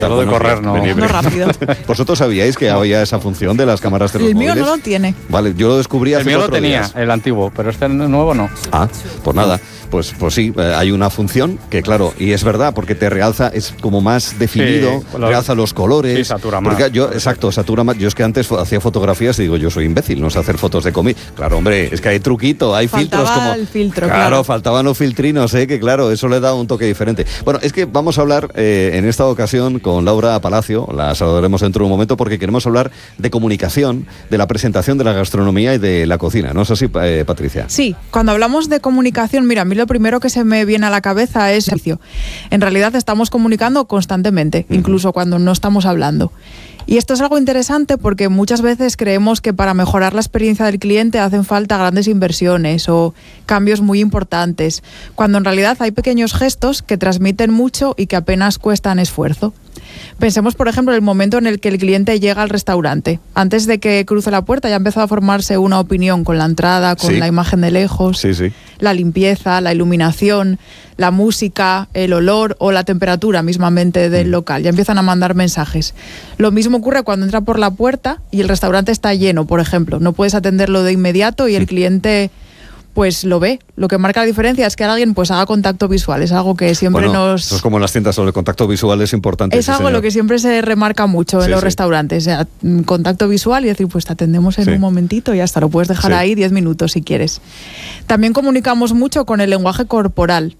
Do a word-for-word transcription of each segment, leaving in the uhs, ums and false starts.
Lo de correr no. No rápido. ¿Vosotros sabíais que había esa función de las cámaras de los El móviles? mío no lo tiene. Vale, yo lo descubrí hace El mío lo cuatro tenía, días. el antiguo, pero este nuevo no. Ah, pues nada, pues, pues sí, eh, hay una función que claro, y es verdad, porque te realza, es como más definido, Sí, lo- realza los colores. Sí, satura más. Porque yo, exacto, satura más. Yo es que antes fo- hacía fotografías y digo, yo soy imbécil, no sé hacer fotos de comida. Claro, hombre, es que hay truquito, hay Faltaba filtros como... el filtro, claro, claro. faltaban los filtrinos, ¿eh? Que claro, eso le da un toque diferente. Bueno, es que vamos a hablar eh, en esta ocasión con Laura Palacio, la saludaremos dentro de un momento porque queremos hablar de comunicación, de la presentación de la gastronomía y de la cocina, ¿no es así, eh, Patricia? Sí, cuando hablamos de comunicación, mira, a mí lo primero que se me viene a la cabeza es servicio. En realidad estamos comunicando constantemente, uh-huh. incluso cuando no estamos hablando. Y esto es algo interesante porque muchas veces creemos que para mejorar la experiencia del cliente hacen falta grandes inversiones o cambios muy importantes, cuando en realidad hay pequeños gestos que transmiten mucho y que apenas cuestan esfuerzo. Pensemos, por ejemplo, en el momento en el que el cliente llega al restaurante. Antes de que cruce la puerta ya ha empezado a formarse una opinión con la entrada, con sí. la imagen de lejos, sí, sí. la limpieza, la iluminación, la música, el olor o la temperatura mismamente del mm. local. Ya empiezan a mandar mensajes. Lo mismo ocurre cuando entra por la puerta y el restaurante está lleno, por ejemplo. No puedes atenderlo de inmediato y el cliente... pues lo ve. Lo que marca la diferencia es que alguien pues haga contacto visual. Es algo que siempre bueno, nos... Eso es como en las tiendas, el contacto visual es importante. Es sí, algo señor. lo que siempre se remarca mucho en sí, los sí. restaurantes. O sea, contacto visual y decir, pues te atendemos en sí. un momentito y ya está. Lo puedes dejar sí. ahí diez minutos si quieres. También comunicamos mucho con el lenguaje corporal.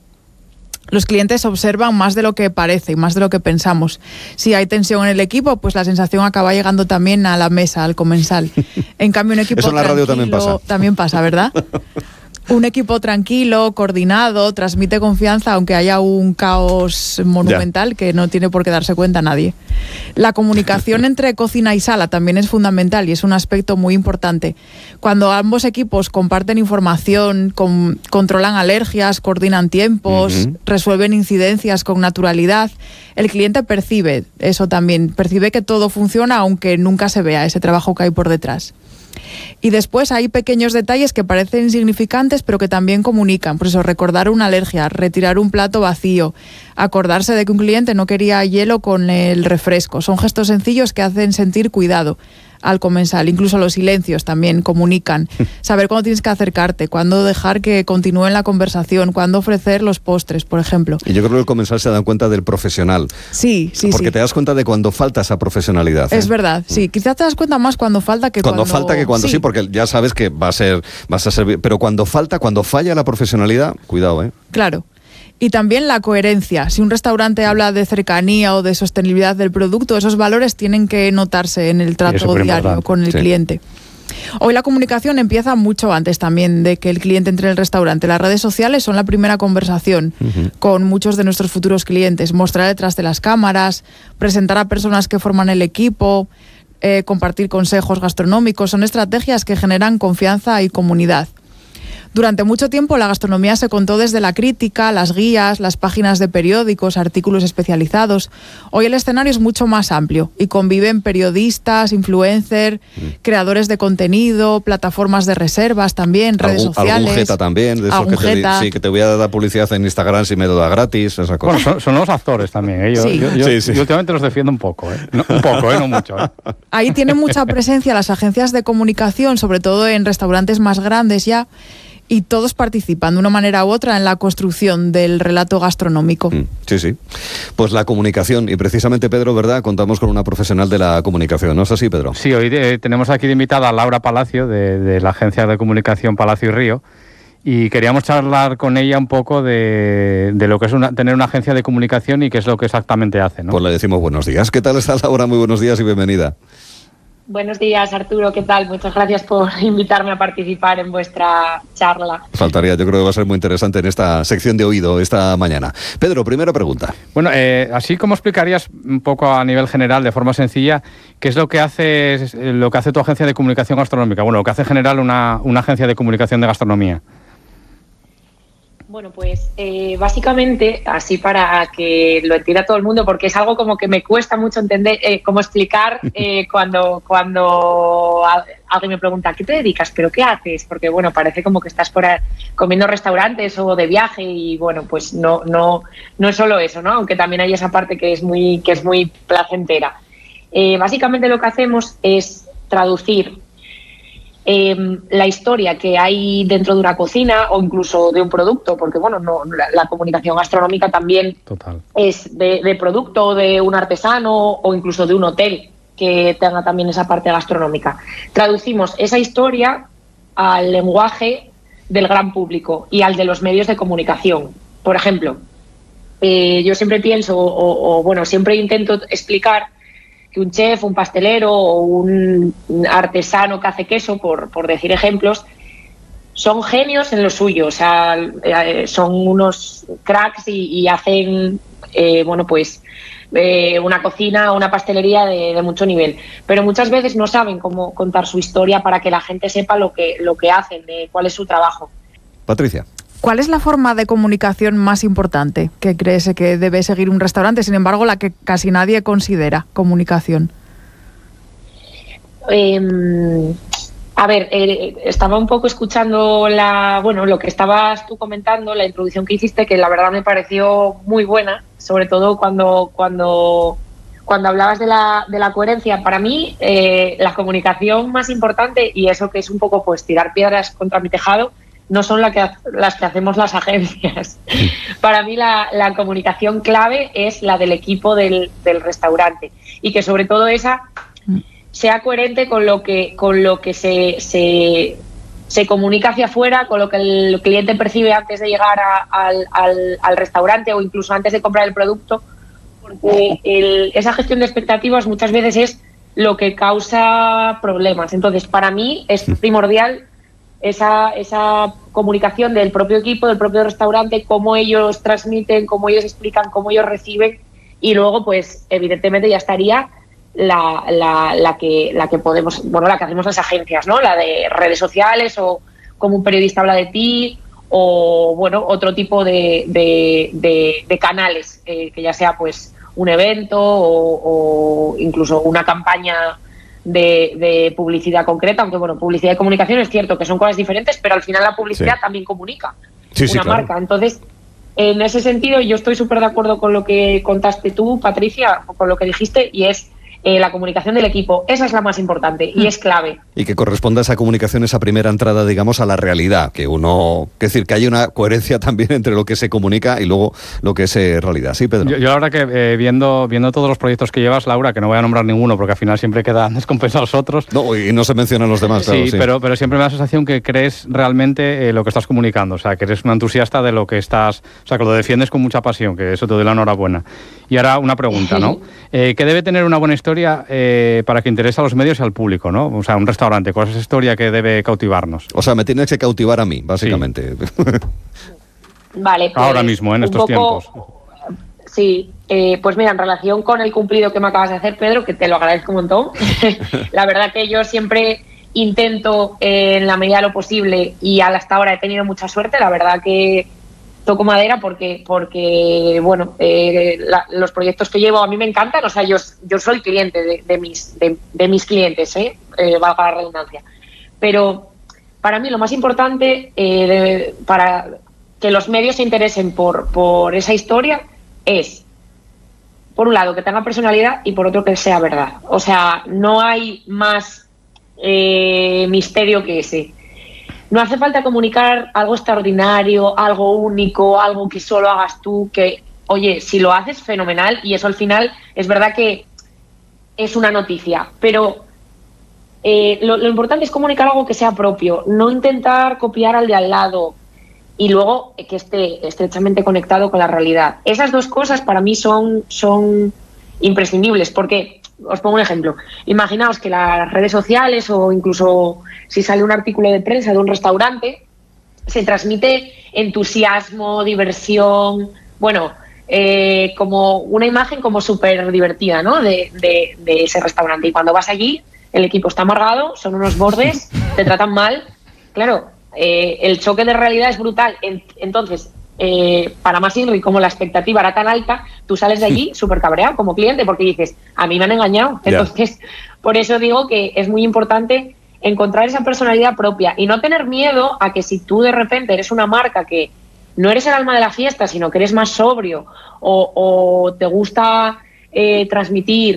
Los clientes observan más de lo que parece y más de lo que pensamos. Si hay tensión en el equipo, pues la sensación acaba llegando también a la mesa, al comensal. En cambio, un equipo Eso en la radio también pasa. También pasa, ¿verdad? Un equipo tranquilo, coordinado, transmite confianza, aunque haya un caos monumental ya. que no tiene por qué darse cuenta nadie. La comunicación entre cocina y sala también es fundamental y es un aspecto muy importante. Cuando ambos equipos comparten información, con, controlan alergias, coordinan tiempos, uh-huh. resuelven incidencias con naturalidad, el cliente percibe eso también, percibe que todo funciona aunque nunca se vea ese trabajo que hay por detrás. Y después hay pequeños detalles que parecen insignificantes pero que también comunican. Por eso, recordar una alergia, retirar un plato vacío, acordarse de que un cliente no quería hielo con el refresco. Son gestos sencillos que hacen sentir cuidado al comensal. Incluso los silencios también comunican. Saber cuándo tienes que acercarte, cuándo dejar que continúen la conversación, cuándo ofrecer los postres, por ejemplo. Y yo creo que el comensal se da cuenta del profesional. Sí, sí, Porque sí. te das cuenta de cuando falta esa profesionalidad. ¿eh? Es verdad, sí. Quizás te das cuenta más cuando falta que cuando... Cuando falta que cuando sí. sí, porque ya sabes que va a ser, vas a servir. Pero cuando falta, cuando falla la profesionalidad, cuidado, ¿eh? Claro. Y también la coherencia. Si un restaurante habla de cercanía o de sostenibilidad del producto, esos valores tienen que notarse en el trato diario con el sí. cliente. Hoy la comunicación empieza mucho antes también de que el cliente entre en el restaurante. Las redes sociales son la primera conversación uh-huh. con muchos de nuestros futuros clientes. Mostrar detrás de las cámaras, presentar a personas que forman el equipo, eh, compartir consejos gastronómicos. Son estrategias que generan confianza y comunidad. Durante mucho tiempo la gastronomía se contó desde la crítica, las guías, las páginas de periódicos, artículos especializados. Hoy el escenario es mucho más amplio y conviven periodistas, influencers, mm. creadores de contenido, plataformas de reservas también, redes algún, sociales. Algún jeta también, de esos que te, sí, que te voy a dar publicidad en Instagram si me lo da gratis, esa cosa. Bueno, son, son los actores también, ¿eh? Yo, sí. yo, yo, sí, sí. yo últimamente los defiendo un poco, ¿eh? No, un poco, ¿eh? No mucho, ¿eh? Ahí tienen mucha presencia las agencias de comunicación, sobre todo en restaurantes más grandes ya, y todos participan de una manera u otra en la construcción del relato gastronómico. Sí, sí. Pues la comunicación, y precisamente, Pedro, ¿verdad? Contamos con una profesional de la comunicación, ¿no es así, Pedro? Sí, hoy eh, tenemos aquí de invitada a Laura Palacio, de, de la agencia de comunicación Palacio y Río, y queríamos charlar con ella un poco de, de lo que es una, tener una agencia de comunicación y qué es lo que exactamente hace, ¿no? Pues le decimos buenos días. ¿Qué tal está Laura? Muy buenos días y bienvenida. Buenos días, Arturo, ¿qué tal? Muchas gracias por invitarme a participar en vuestra charla. Faltaría, yo creo que va a ser muy interesante en esta sección de oído esta mañana. Pedro, primera pregunta. Bueno, eh, así como explicarías un poco a nivel general, de forma sencilla, ¿qué es lo que hace, lo que hace tu agencia de comunicación gastronómica? Bueno, lo que hace en general una, una agencia de comunicación de gastronomía. Bueno, pues eh, básicamente, así para que lo entienda todo el mundo, porque es algo como que me cuesta mucho entender, eh, cómo explicar eh, cuando, cuando alguien me pregunta, ¿qué te dedicas? ¿Pero qué haces? Porque, bueno, parece como que estás por ahí comiendo restaurantes o de viaje y, bueno, pues no, no, no es solo eso, ¿no? Aunque también hay esa parte que es muy, que es muy placentera. Eh, básicamente lo que hacemos es traducir Eh, la historia que hay dentro de una cocina o incluso de un producto, porque bueno, no, la, la comunicación gastronómica también Total. es de, de producto, de un artesano o incluso de un hotel que tenga también esa parte gastronómica. Traducimos esa historia al lenguaje del gran público y al de los medios de comunicación. Por ejemplo, eh, yo siempre pienso o, o bueno, siempre intento explicar que un chef, un pastelero o un artesano que hace queso, por, por decir ejemplos, son genios en lo suyo, o sea, eh, son unos cracks y, y hacen, eh, bueno, pues eh, una cocina o una pastelería de, de mucho nivel, pero muchas veces no saben cómo contar su historia para que la gente sepa lo que, lo que hacen, eh, cuál es su trabajo. Patricia. ¿Cuál es la forma de comunicación más importante que crees que debe seguir un restaurante? Sin embargo, la que casi nadie considera comunicación. Eh, a ver, eh, estaba un poco escuchando la, bueno, lo que estabas tú comentando, la introducción que hiciste, que la verdad me pareció muy buena, sobre todo cuando, cuando, cuando hablabas de la, de la coherencia. Para mí, eh, la comunicación más importante, y eso que es un poco pues tirar piedras contra mi tejado, no son la que, las que hacemos las agencias. Para mí la, la comunicación clave es la del equipo del, del restaurante y que sobre todo esa sea coherente con lo que, con lo que se, se, se comunica hacia afuera, con lo que el cliente percibe antes de llegar a, al, al, al restaurante o incluso antes de comprar el producto, porque el, esa gestión de expectativas muchas veces es lo que causa problemas. Entonces, para mí es primordial Esa, esa comunicación del propio equipo, del propio restaurante, cómo ellos transmiten, cómo ellos explican, cómo ellos reciben, y luego, pues, evidentemente ya estaría la, la, la que la que podemos, bueno, la que hacemos las agencias, ¿no? La de redes sociales o cómo un periodista habla de ti, o bueno, otro tipo de, de, de, de canales, eh, que ya sea pues un evento o, o incluso una campaña De, de publicidad concreta, aunque bueno, publicidad y comunicación es cierto que son cosas diferentes, pero al final la publicidad sí. también comunica sí, sí, una claro. marca. Entonces, en ese sentido, yo estoy súper de acuerdo con lo que contaste tú, Patricia, con lo que dijiste, y es eh, la comunicación del equipo. Esa es la más importante y es clave. Y que corresponda esa comunicación, esa primera entrada, digamos, a la realidad, que uno, es decir, que haya una coherencia también entre lo que se comunica y luego lo que es eh, realidad. Sí, Pedro. Yo, yo la verdad que eh, viendo, viendo todos los proyectos que llevas, Laura, que no voy a nombrar ninguno porque al final siempre quedan descompensados otros. No, y no se mencionan los demás, claro. Sí, sí. Pero, pero siempre me da la sensación que crees realmente eh, lo que estás comunicando, o sea, que eres un entusiasta de lo que estás, o sea, que lo defiendes con mucha pasión, que eso te doy la enhorabuena. Y ahora una pregunta, ¿no? Eh, ¿Qué debe tener una buena historia eh, para que interese a los medios y al público, ¿no? O sea, un restaurante, ¿cuál es esa historia que debe cautivarnos? O sea, me tienes que cautivar a mí, básicamente. Sí. Vale. Pues, ahora mismo, en estos poco, tiempos. Sí, eh, pues mira, en relación con el cumplido que me acabas de hacer, Pedro, que te lo agradezco un montón, la verdad que yo siempre intento, eh, en la medida de lo posible, y hasta ahora he tenido mucha suerte, la verdad que toco madera porque, porque bueno, eh, la, los proyectos que llevo a mí me encantan, o sea, yo, yo soy cliente de, de, mis, de, de mis clientes, ¿eh? Eh, valga la redundancia. Pero para mí lo más importante eh, de, para que los medios se interesen por, por esa historia es, por un lado, que tenga personalidad y por otro, que sea verdad. O sea, no hay más eh, misterio que ese. No hace falta comunicar algo extraordinario, algo único, algo que solo hagas tú, que, oye, si lo haces, fenomenal, y eso al final es verdad que es una noticia, pero eh, lo, lo importante es comunicar algo que sea propio, no intentar copiar al de al lado y luego que esté estrechamente conectado con la realidad. Esas dos cosas para mí son, son imprescindibles, porque... Os pongo un ejemplo. Imaginaos que las redes sociales o incluso si sale un artículo de prensa de un restaurante, se transmite entusiasmo, diversión, bueno, eh, como una imagen como súper divertida, ¿no? De, de, de ese restaurante. Y cuando vas allí, el equipo está amargado, son unos bordes, te tratan mal. Claro, eh, el choque de realidad es brutal. Entonces, eh, para más Inri, como la expectativa era tan alta, tú sales de allí súper cabreado como cliente porque dices, a mí me han engañado. Ya. Entonces, por eso digo que es muy importante encontrar esa personalidad propia y no tener miedo a que si tú de repente eres una marca que no eres el alma de la fiesta, sino que eres más sobrio o, o te gusta eh, transmitir